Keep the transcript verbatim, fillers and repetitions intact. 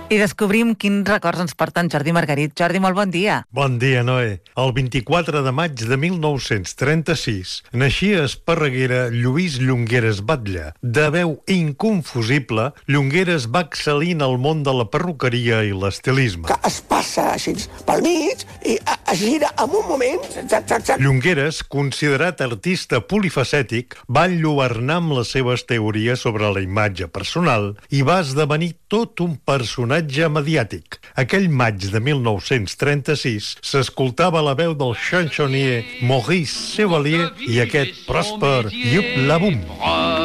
I descobrim quins records ens porten Jordi Margarit. Jordi, molt bon dia. Bon dia, Noé. El vint-i-quatre de maig de mil nou-cents trenta-sis naixia a Esparreguera Lluís Llongueras Batlle. De veu inconfusible, Llongueras va excel·lir en el món de la perruqueria i l'estilisme. Que es passa així pel mig i es gira en un moment. Zac, zac, zac. Llongueras, considerat artista polifacètic, va enlluernar amb les seves teories sobre la imatge personal i va esdevenir tot un personatge mediàtic. Aquell maig de mil nou-cents trenta-sis s'escoltava la veu del chansonnier Maurice Chevalier i aquest Prosper Yup la Boum.